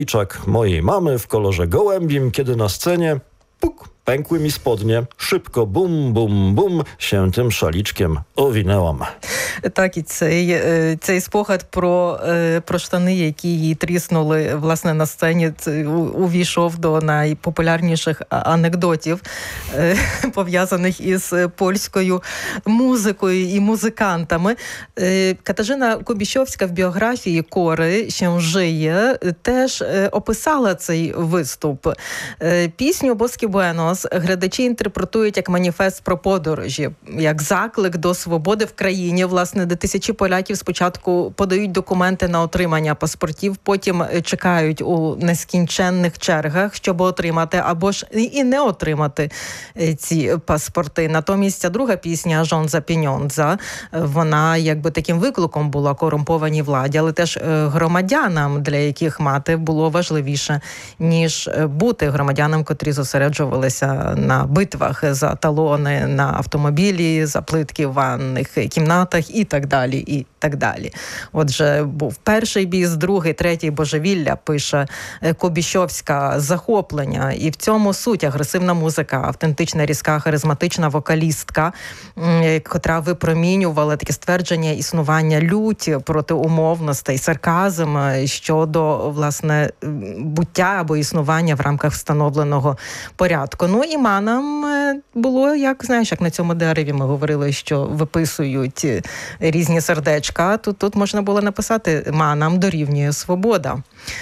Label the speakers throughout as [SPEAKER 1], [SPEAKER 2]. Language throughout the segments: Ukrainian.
[SPEAKER 1] Iczak mojej mamy w kolorze gołębim, kiedy na scenie puk, pękły mi spodnie. Szybko, bum, bum, bum, się tym szaliczkiem owinęłam.
[SPEAKER 2] Так, і цей спогад про штани, які її тріснули, власне, на сцені, увійшов до найпопулярніших анекдотів, пов'язаних із польською музикою і музикантами. Катажина Кубіщовська в біографії «Кори ще жиє» теж описала цей виступ. Пісню «Боскі Буенос» глядачі інтерпретують як маніфест про подорожі, як заклик до свободи в країні, власне, де тисячі поляків спочатку подають документи на отримання паспортів, потім чекають у нескінченних чергах, щоб отримати, або ж і не отримати ці паспорти. Натомість, друга пісня «Жон за піньонза», вона якби таким викликом була корумпованій владі, але теж громадянам, для яких мати було важливіше, ніж бути громадянам, котрі зосереджувалися на битвах за талони на автомобілі, за плитки в ванних кімнатах і так далі, і так далі. Отже, був перший біс, другий, третій божевілля, пише Кубіщовська, захоплення. І в цьому суть: агресивна музика, автентична, різка, харизматична вокалістка, котра випромінювала таке ствердження існування люті проти умовностей, сарказм щодо, власне, буття або існування в рамках встановленого порядку. Ну і манам було, як, знаєш, як на цьому дереві ми говорили, що виписують різні сердечка, тут можна було написати «Манам дорівнює свобода».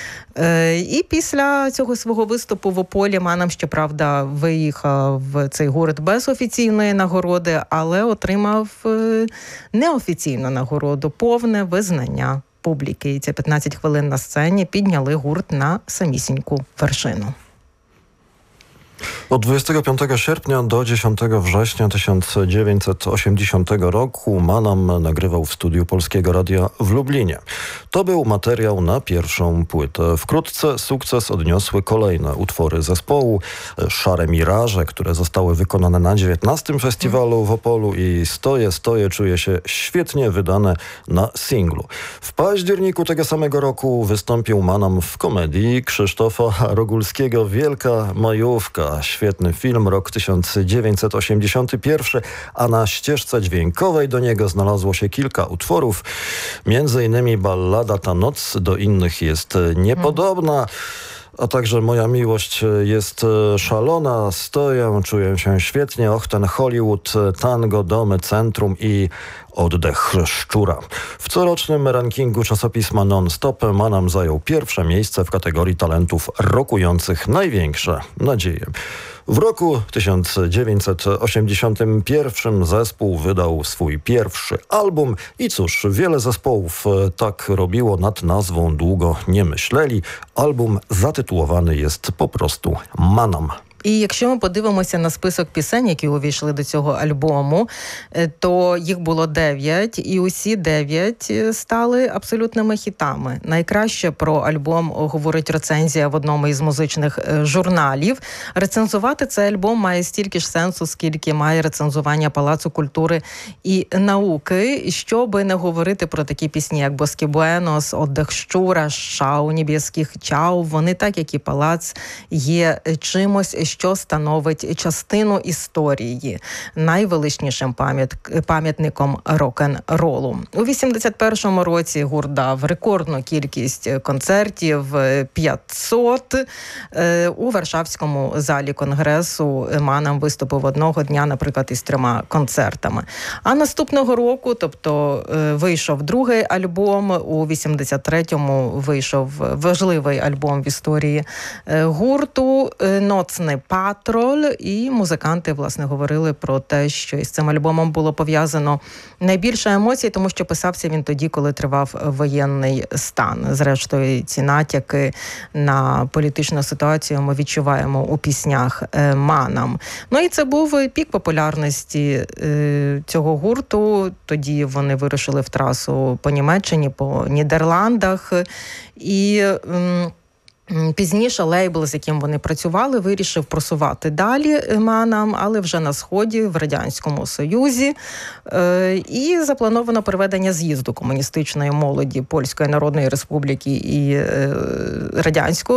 [SPEAKER 2] І після цього свого виступу в Ополі Манам, щоправда, виїхав в цей гурт без офіційної нагороди, але отримав неофіційну нагороду, повне визнання публіки. І ці 15 хвилин на сцені підняли гурт на самісіньку вершину.
[SPEAKER 1] Od 25 sierpnia do 10 września 1980 roku Manam nagrywał w studiu Polskiego Radia w Lublinie. To był materiał na pierwszą płytę. Wkrótce sukces odniosły kolejne utwory zespołu. Szare Miraże, które zostały wykonane na 19 festiwalu w Opolu i Stoję, czuję się świetnie, wydane na singlu. W październiku tego samego roku wystąpił Manam w komedii Krzysztofa Rogulskiego Wielka Majówka. Świetny film, rok 1981, a na ścieżce dźwiękowej do niego znalazło się kilka utworów, między innymi ballada Ta noc do innych jest niepodobna, a także Moja miłość jest szalona, Stoję, czuję się świetnie, Och ten Hollywood, Tango, Domy, Centrum i Oddech szczura. W corocznym rankingu czasopisma Non-Stop Manam zajął pierwsze miejsce w kategorii talentów rokujących największe nadzieje. W roku 1981 zespół wydał swój pierwszy album i cóż, wiele zespołów tak robiło, nad nazwą długo nie myśleli. Album zatytułowany jest po prostu Manam.
[SPEAKER 2] І якщо ми подивимося на список пісень, які увійшли до цього альбому, то їх було 9, і усі 9 стали абсолютними хітами. Найкраще про альбом говорить рецензія в одному із музичних журналів. Рецензувати цей альбом має стільки ж сенсу, скільки має рецензування Палацу культури і науки, щоби не говорити про такі пісні, як «Боскі Буенос», «Отдих щура», «Шау небеских чау». Вони, так як і Палац, є чимось, що становить частину історії, найвеличнішим пам'ятником рок-н-ролу. У 81-му році гурт дав рекордну кількість концертів – 500. У Варшавському залі Конгресу Манам виступив одного дня, наприклад, із 3 концертами. А наступного року, тобто вийшов другий альбом, у 83-му вийшов важливий альбом в історії гурту «Ноцний патруль», і музиканти, власне, говорили про те, що із цим альбомом було пов'язано найбільше емоцій, тому що писався він тоді, коли тривав воєнний стан. Зрештою, ці натяки на політичну ситуацію ми відчуваємо у піснях Манам. Ну і це був пік популярності цього гурту. Тоді вони вирушили в трасу по Німеччині, по Нідерландах, і пізніше лейбл, з яким вони працювали, вирішив просувати далі Манам, але вже на Сході, в Радянському Союзі. І заплановано проведення з'їзду комуністичної молоді Польської Народної Республіки і Радянського